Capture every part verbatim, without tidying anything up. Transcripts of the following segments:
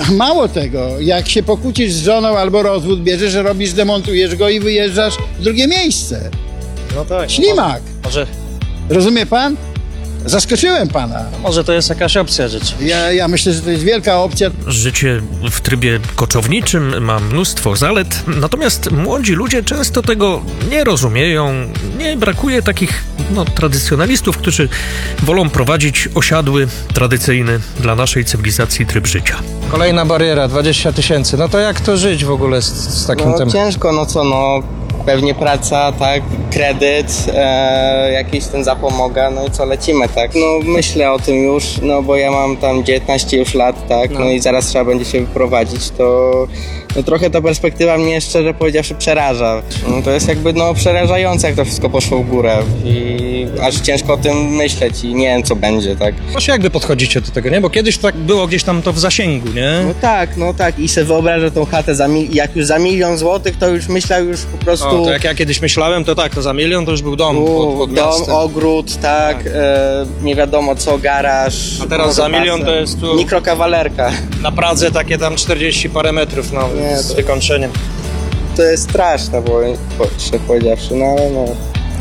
Mało tego, jak się pokłócisz z żoną albo rozwód bierzesz, że robisz, demontujesz go i wyjeżdżasz w drugie miejsce. No tak. Ślimak. Może, Rozumie pan? Zaskoczyłem pana. może to jest jakaś opcja rzeczy. Ja, ja myślę, że to jest wielka opcja. Życie w trybie koczowniczym ma mnóstwo zalet, natomiast młodzi ludzie często tego nie rozumieją. Nie brakuje takich no, tradycjonalistów, którzy wolą prowadzić osiadły, tradycyjny dla naszej cywilizacji tryb życia. Kolejna bariera, dwadzieścia tysięcy. No to jak to żyć w ogóle z, z takim No tematem? ciężko, no co, no pewnie praca, tak, kredyt, e, jakiś ten zapomoga, no i co, lecimy, tak. No myślę o tym już, no bo ja mam tam dziewiętnaście już lat, tak, no, no i zaraz trzeba będzie się wyprowadzić, to no trochę ta perspektywa mnie, szczerze powiedziawszy, przeraża. No to jest jakby, no przerażające, jak to wszystko poszło w górę i aż ciężko o tym myśleć i nie wiem, co będzie, tak. Właśnie jak wy podchodzicie do tego, nie? Bo kiedyś tak było gdzieś tam to w zasięgu, nie? No tak, no tak i sobie wyobrażę tą chatę za mil- jak już za milion złotych, to już myślę już po prostu... O, to jak ja kiedyś myślałem, to tak, to za milion to już był dom pod, pod dom, miastem. ogród, tak, Tak. E, nie wiadomo co, garaż. A teraz za milion to jest tu mikrokawalerka. na Pradze takie tam czterdzieści parę metrów, no, Nie, z to- wykończeniem. To jest straszne, bo szczerze powiedziawszy, no ale no.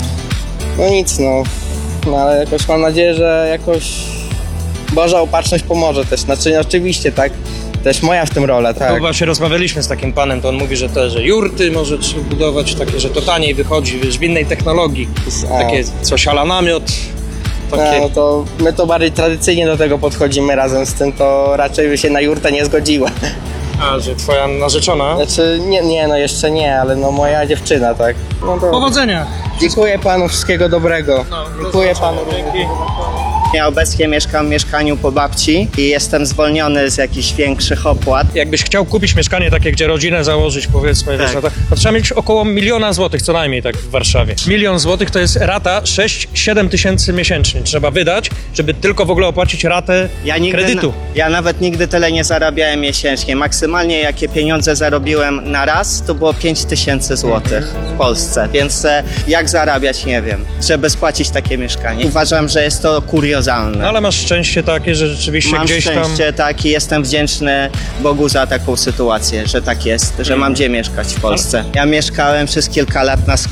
No nic, no. No ale jakoś mam nadzieję, że jakoś Boża opatrzność pomoże też. Znaczy oczywiście, tak. Też moja w tym rola, tak. No właśnie rozmawialiśmy z takim panem, to on mówi, że te, że jurty może trzeba budować takie, że to taniej wychodzi, wiesz, w innej technologii. A. Takie coś ala namiot. Takie... No, no to my to bardziej tradycyjnie do tego podchodzimy, razem z tym to raczej by się na jurtę nie zgodziła. A, że twoja narzeczona? Znaczy, nie, nie, no jeszcze nie, ale no moja dziewczyna, tak. No to Powodzenia! dziękuję panu, wszystkiego dobrego. No, Dziękuję panu. Dzięki. Ja obecnie mieszkam w mieszkaniu po babci i jestem zwolniony z jakichś większych opłat. Jakbyś chciał kupić mieszkanie takie, gdzie rodzinę założyć, powiedzmy, Tak. wiesz, no to, to trzeba mieć około miliona złotych, co najmniej tak w Warszawie. Milion złotych to jest rata sześć siedem tysięcy miesięcznie. Trzeba wydać, żeby tylko w ogóle opłacić ratę Ja nigdy, kredytu. ja nawet nigdy tyle nie zarabiałem miesięcznie. Maksymalnie jakie pieniądze zarobiłem na raz, to było pięć tysięcy złotych w Polsce. Więc e, jak zarabiać, nie wiem, żeby spłacić takie mieszkanie. Uważam, że jest to kuriozalne. No, ale masz szczęście takie, że rzeczywiście Mam gdzieś tam... szczęście tak i jestem wdzięczny Bogu za taką sytuację, że tak jest, że mam gdzie mieszkać w Polsce. Ja mieszkałem przez kilka lat na